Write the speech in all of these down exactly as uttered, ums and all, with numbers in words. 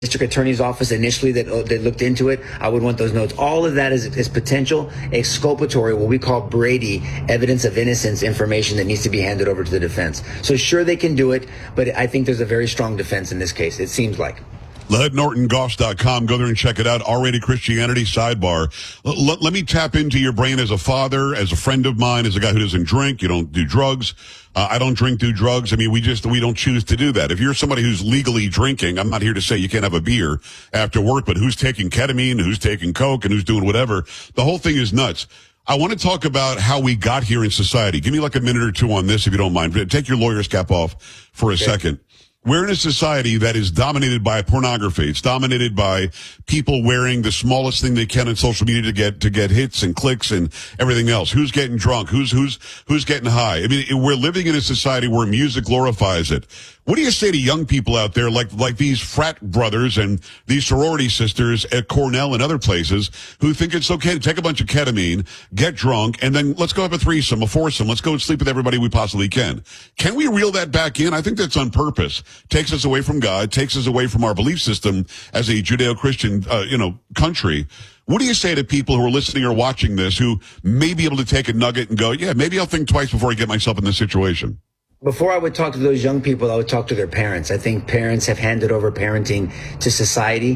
district attorney's office initially that uh, they looked into it, I would want those notes. All of that is, is potential exculpatory, what we call Brady, evidence of innocence information that needs to be handed over to the defense. So sure, they can do it, but I think there's a very strong defense in this case, it seems like. Lahud Norton Goss dot com. Go there and check it out. R-rated Christianity sidebar. L- l- let me tap into your brain as a father, as a friend of mine, as a guy who doesn't drink. You don't do drugs. Uh, I don't drink, do drugs. I mean, we just, we don't choose to do that. If you're somebody who's legally drinking, I'm not here to say you can't have a beer after work, but who's taking ketamine, who's taking coke, and who's doing whatever. The whole thing is nuts. I want to talk about how we got here in society. Give me like a minute or two on this, if you don't mind. Take your lawyer's cap off for a okay. second. We're in a society that is dominated by pornography. It's dominated by people wearing the smallest thing they can on social media to get, to get hits and clicks and everything else. Who's getting drunk? Who's, who's, who's getting high? I mean, we're living in a society where music glorifies it. What do you say to young people out there like, like these frat brothers and these sorority sisters at Cornell and other places who think it's okay to take a bunch of ketamine, get drunk, and then let's go have a threesome, a foursome. Let's go and sleep with everybody we possibly can. Can we reel that back in? I think that's on purpose. Takes us away from God, takes us away from our belief system as a Judeo-Christian, uh, you know, country. What do you say to people who are listening or watching this who may be able to take a nugget and go, yeah, maybe I'll think twice before I get myself in this situation? Before I would talk to those young people, I would talk to their parents. I think parents have handed over parenting to society,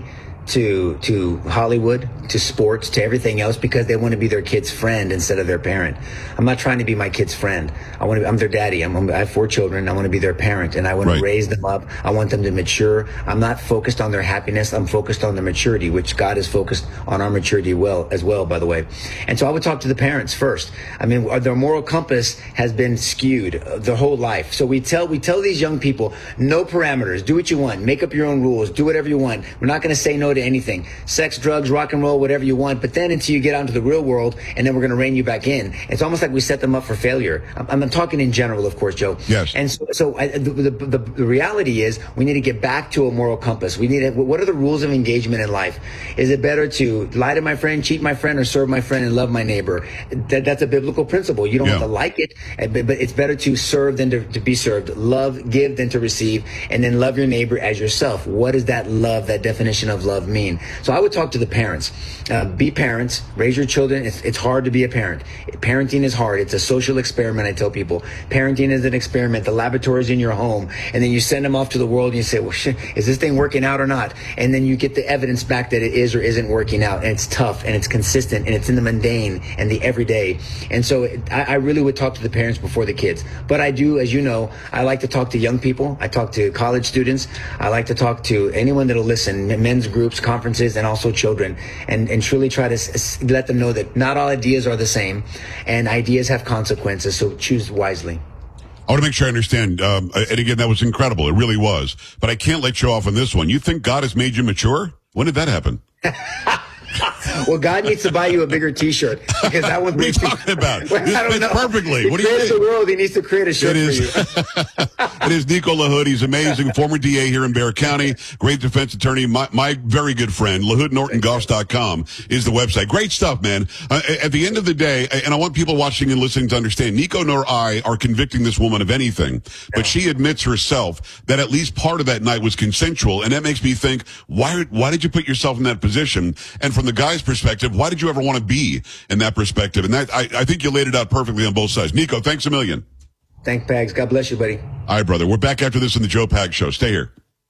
to to Hollywood, to sports, to everything else because they want to be their kid's friend instead of their parent. I'm not trying to be my kid's friend. I want to. I'm their daddy. I'm, I have four children. I want to be their parent, and I want right. to raise them up. I want them to mature. I'm not focused on their happiness. I'm focused on their maturity, which God is focused on our maturity well as well, by the way. And so I would talk to the parents first. I mean, their moral compass has been skewed their whole life. So we tell we tell these young people, no parameters. Do what you want. Make up your own rules. Do whatever you want. We're not going to say no to anything. Sex, drugs, rock and roll, whatever you want. But then until you get out into the real world, and then we're going to rein you back in. It's almost like we set them up for failure. I'm, I'm talking in general, of course, Joe. Yes. And so, so I, the, the, the, the reality is we need to get back to a moral compass. We need to, what are the rules of engagement in life? Is it better to lie to my friend, cheat my friend, or serve my friend and love my neighbor? That, that's a biblical principle. You don't yeah. have to like it, but, but it's better to serve than to, to be served. Love, give than to receive, and then love your neighbor as yourself. What does that love, that definition of love mean? So I would talk to the parents. Uh, be parents. Raise your children. It's, it's hard to be a parent. Parenting is hard. It's a social experiment, I tell people. Parenting is an experiment. The laboratory is in your home. And then you send them off to the world and you say, well, shit, is this thing working out or not? And then you get the evidence back that it is or isn't working out. And it's tough and it's consistent and it's in the mundane and the everyday. And so it, I, I really would talk to the parents before the kids. But I do, as you know, I like to talk to young people. I talk to college students. I like to talk to anyone that'll listen, men's groups, conferences, and also children, and, and truly try to s- let them know that not all ideas are the same and ideas have consequences. So choose wisely. I want to make sure I understand. Um, and again, that was incredible. It really was. But I can't let you off on this one. You think God has made you mature? When did that happen? Well, God needs to buy you a bigger T-shirt because that one. What are you talking about? Well, I don't it's know. perfectly. He What do you created think? the world. He needs to create a shirt It is. for you. It is Nico Lahud. He's amazing. Former D A here in Bexar County. Great defense attorney. My, my very good friend. Lahud Norton Goss dot com is the website. Great stuff, man. Uh, at the end of the day, and I want people watching and listening to understand, Nico nor I are convicting this woman of anything, but she admits herself that at least part of that night was consensual, and that makes me think, why, why did you put yourself in that position? And from the guy's perspective, why did you ever want to be in that perspective? And that, I, I think you laid it out perfectly on both sides. Nico, thanks a million. Thanks, Pags. God bless you, buddy. All right, brother. We're back after this in the Joe Pags Show. Stay here.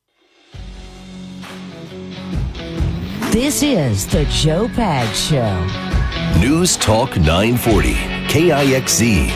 This is the Joe Pags Show. News Talk nine forty, K I X Z.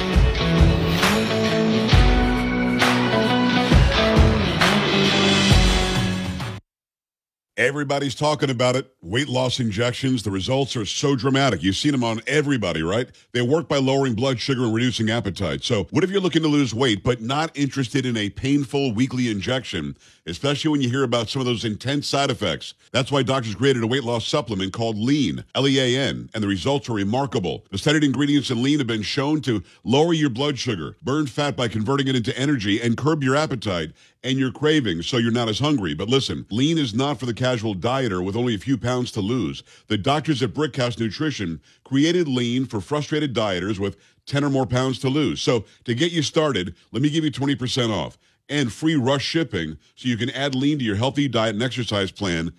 Everybody's talking about it. Weight loss injections. The results are so dramatic. You've seen them on everybody, right? They work by lowering blood sugar and reducing appetite. So what if you're looking to lose weight but not interested in a painful weekly injection, especially when you hear about some of those intense side effects? That's why doctors created a weight loss supplement called Lean, L E A N, and the results are remarkable. The studied ingredients in Lean have been shown to lower your blood sugar, burn fat by converting it into energy, and curb your appetite and your cravings so you're not as hungry. But listen, Lean is not for the casual dieter with only a few pounds to lose. The doctors at Brickhouse Nutrition created Lean for frustrated dieters with ten or more pounds to lose. So to get you started, let me give you twenty percent off. and free rush shipping so you can add lean to your healthy diet and exercise plan